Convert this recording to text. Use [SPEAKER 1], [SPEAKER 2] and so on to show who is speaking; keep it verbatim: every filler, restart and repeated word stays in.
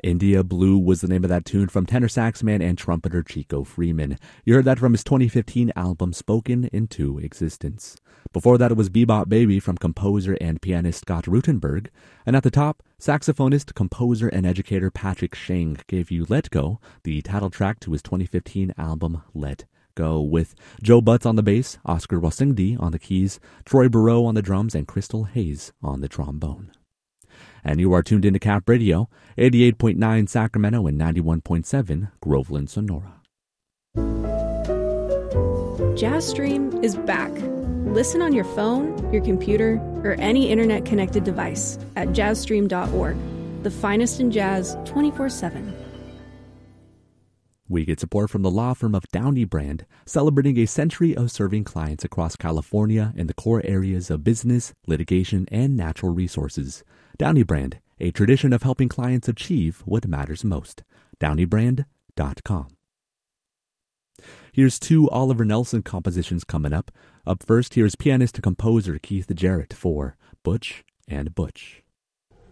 [SPEAKER 1] India Blue was the name of that tune from tenor sax man and trumpeter Chico Freeman. You heard that from his twenty fifteen album Spoken Into Existence. Before that, it was Bebop Baby from composer and pianist Scott Rutenberg. And at the top, saxophonist, composer, and educator Patrick Sheng gave you Let Go, the title track to his twenty fifteen album Let Go, with Joe Butts on the bass, Oscar Wasingdi on the keys, Troy Burrow on the drums, and Crystal Hayes on the trombone. And you are tuned into Cap Radio, eighty-eight point nine Sacramento and ninety-one point seven Groveland, Sonora.
[SPEAKER 2] JazzStream is back. Listen on your phone, your computer, or any internet-connected device at jazzstream dot org. The finest in jazz, twenty-four seven.
[SPEAKER 1] We get support from the law firm of Downey Brand, celebrating a century of serving clients across California in the core areas of business, litigation, and natural resources. Downey Brand, a tradition of helping clients achieve what matters most. downey brand dot com. Here's two Oliver Nelson compositions coming up. Up first, here's pianist and composer Keith Jarrett for Butch and Butch.